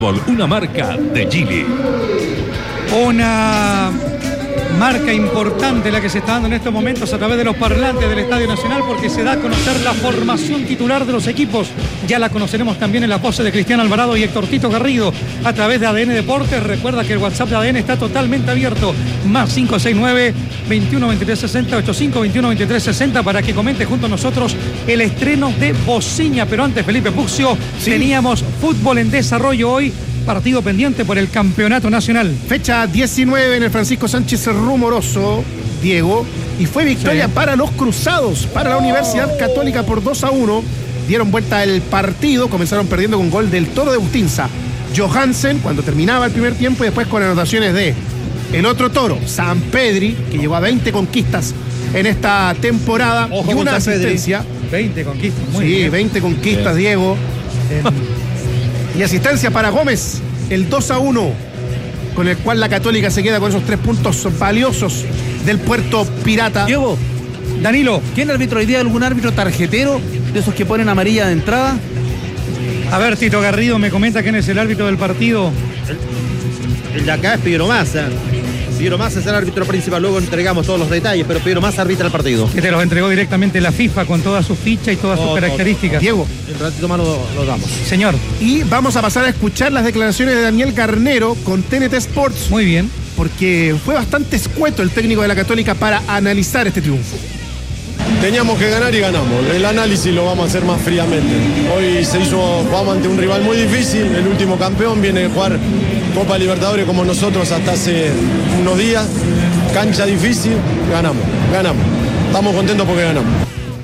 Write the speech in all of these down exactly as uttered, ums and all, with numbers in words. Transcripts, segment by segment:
Una marca de Geely. Una marca importante la que se está dando en estos momentos a través de los parlantes del Estadio Nacional, porque se da a conocer la formación titular de los equipos. Ya la conoceremos también en la pose de Cristian Alvarado y Héctor Tito Garrido a través de A D N Deportes. Recuerda que el WhatsApp de A D N está totalmente abierto. Más cinco seis nueve, veintiuno veintitrés sesenta, ochenta y cinco, veintiuno veintitrés sesenta para que comente junto a nosotros el estreno de Bociña. Pero antes, Felipe Puccio, sí. Teníamos fútbol en desarrollo hoy. Partido pendiente por el campeonato nacional. Fecha diecinueve en el Francisco Sánchez Rumoroso, Diego. Y fue victoria sí. para los Cruzados, para la Universidad Católica por dos a uno. Dieron vuelta el partido, comenzaron perdiendo con gol del Toro de Bustinza, Johansen, cuando terminaba el primer tiempo, y después con anotaciones de el otro Toro, San Pedri, que llegó a veinte conquistas en esta temporada. Ojo, y una asistencia. veinte conquistas, muy sí, bien. veinte conquistas, bien. Diego. En... Y asistencia para Gómez, el dos a uno, con el cual la Católica se queda con esos tres puntos valiosos del Puerto Pirata. Diego, Danilo, ¿quién árbitro hoy día? ¿Algún árbitro tarjetero de esos que ponen amarilla de entrada? A ver, Tito Garrido me comenta quién es el árbitro del partido. El, el de acá es Pedro Massa. Pedro Massa es el árbitro principal, luego entregamos todos los detalles, pero Pedro Massa arbitra el partido. Que te los entregó directamente la FIFA con todas sus fichas y todas no, sus características. No, no. Diego, en ratito más lo, lo damos. Señor. Y vamos a pasar a escuchar las declaraciones de Daniel Garnero con T N T Sports. Muy bien. Porque fue bastante escueto el técnico de la Católica para analizar este triunfo. Teníamos que ganar y ganamos. El análisis lo vamos a hacer más fríamente. Hoy se hizo, jugamos ante un rival muy difícil. El último campeón viene a jugar Copa Libertadores como nosotros hasta hace unos días. Cancha difícil, ganamos, ganamos. Estamos contentos porque ganamos.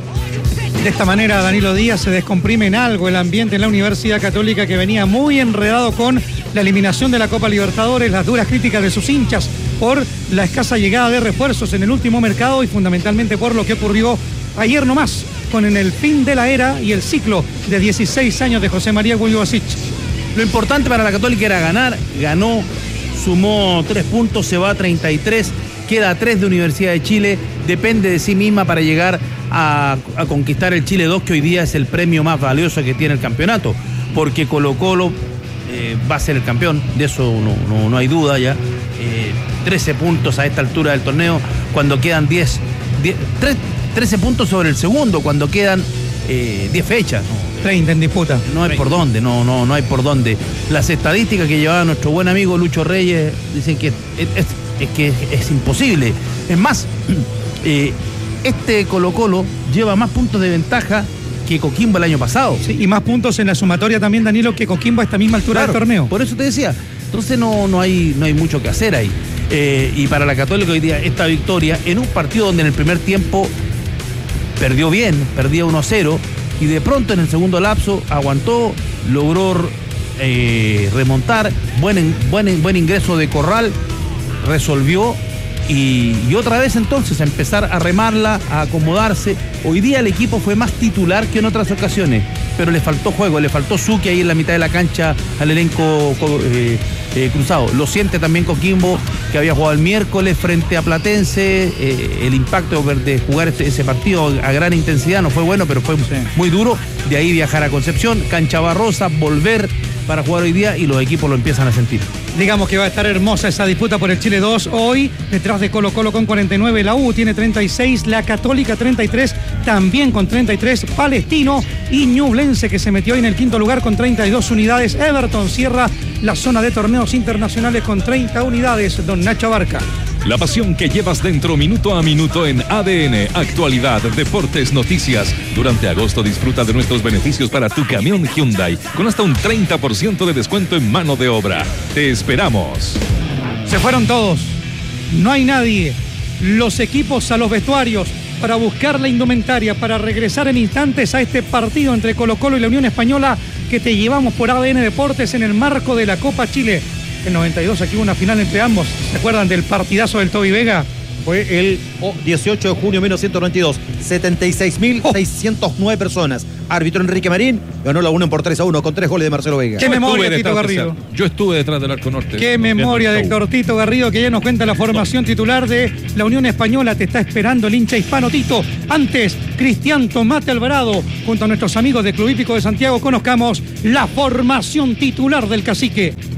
De esta manera, Danilo Díaz, se descomprime en algo el ambiente en la Universidad Católica, que venía muy enredado con la eliminación de la Copa Libertadores, las duras críticas de sus hinchas por la escasa llegada de refuerzos en el último mercado y fundamentalmente por lo que ocurrió ayer nomás con en el fin de la era y el ciclo de dieciséis años de José María Guliubasic. Lo importante para la Católica era ganar, ganó, sumó tres puntos, se va a treinta y tres, queda a tres de Universidad de Chile, depende de sí misma para llegar a, a conquistar el Chile dos, que hoy día es el premio más valioso que tiene el campeonato, porque Colo Colo eh, va a ser el campeón, de eso no, no, no hay duda ya. Eh, trece puntos a esta altura del torneo, cuando quedan diez, diez trece puntos sobre el segundo, cuando quedan eh, diez fechas. No, treinta en disputa. No hay por dónde, no, no, no hay por dónde. Las estadísticas que llevaba nuestro buen amigo Lucho Reyes dicen que es, es, es, que es imposible. Es más, eh, este Colo Colo lleva más puntos de ventaja que Coquimbo el año pasado. Sí, y más puntos en la sumatoria también, Danilo, que Coquimbo a esta misma altura claro, del torneo. Por eso te decía, entonces no, no, hay, no hay mucho que hacer ahí. Eh, y para la Católica hoy día esta victoria en un partido donde en el primer tiempo perdió bien, perdía uno a cero, y de pronto en el segundo lapso aguantó, logró eh, remontar, buen, buen, buen ingreso de Corral, resolvió y, y otra vez entonces a empezar a remarla, a acomodarse. Hoy día el equipo fue más titular que en otras ocasiones, pero le faltó juego, le faltó Zucchi ahí en la mitad de la cancha al elenco eh, eh, cruzado. Lo siente también Coquimbo, que había jugado el miércoles frente a Platense. Eh, el impacto de jugar ese, ese partido a gran intensidad no fue bueno, pero fue sí. muy duro. De ahí viajar a Concepción, cancha Barrosa, volver para jugar hoy día, y los equipos lo empiezan a sentir. Digamos que va a estar hermosa esa disputa por el Chile dos hoy, detrás de Colo Colo con cuarenta y nueve, la U tiene treinta y seis, la Católica treinta y tres, también con treinta y tres, Palestino y Ñublense, que se metió ahí en el quinto lugar con treinta y dos unidades. Everton cierra la zona de torneos internacionales con treinta unidades, don Nacho Abarca. La pasión que llevas dentro minuto a minuto en A D N, actualidad, deportes, noticias. Durante agosto disfruta de nuestros beneficios para tu camión Hyundai, con hasta un treinta por ciento de descuento en mano de obra. Te esperamos. Se fueron todos, no hay nadie. Los equipos a los vestuarios para buscar la indumentaria, para regresar en instantes a este partido entre Colo Colo y la Unión Española que te llevamos por A D N Deportes en el marco de la Copa Chile. En noventa y dos aquí hubo una final entre ambos. ¿Se acuerdan del partidazo del Toby Vega? Fue el dieciocho de junio de mil novecientos noventa y dos. setenta y seis mil seiscientos nueve personas. Árbitro Enrique Marín ganó la UNO por tres a uno con tres goles de Marcelo Vega. Qué memoria, Tito detrás, Garrido. César. Yo estuve detrás del arco norte. Qué memoria de Héctor Tito Garrido, que ya nos cuenta la formación titular de la Unión Española. Te está esperando el hincha hispano, Tito. Antes, Cristian Tomate Alvarado, junto a nuestros amigos de Club Hípico de Santiago, conozcamos la formación titular del Cacique.